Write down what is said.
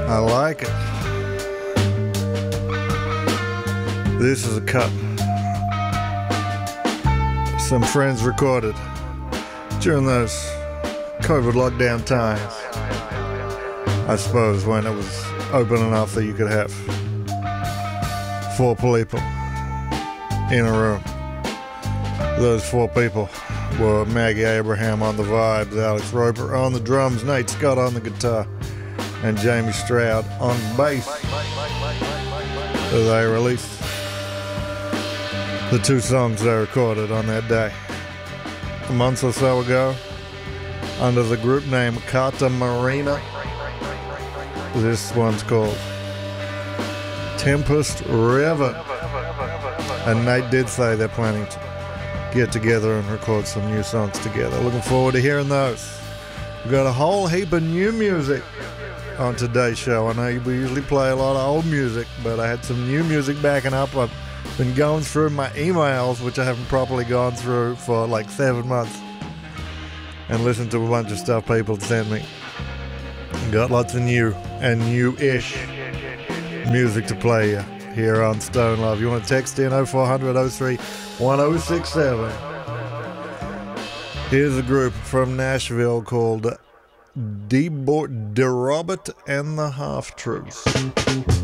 I like it. This is a cut some friends recorded during those COVID lockdown times, I suppose, when it was open enough that you could have 4 people in a room. Those 4 people were Maggie Abraham on the vibes, Alex Roper on the drums, Nate Scott on the guitar, and Jamie Stroud on bass. They released the 2 songs they recorded on that day a month or so ago under the group name Carta Marina. This one's called Tempest River, and Nate did say they're planning to get together and record some new songs together. Looking forward to hearing those. We've got a whole heap of new music on today's show. I know we usually play a lot of old music, but I had some new music backing up. I've been going through my emails, which I haven't properly gone through for like 7 months, and listened to a bunch of stuff people sent me. Got lots of new and new-ish music to play here on Stone Love. You want to text in 0400 03 1067. Here's a group from Nashville called De Robert and the Half Truths.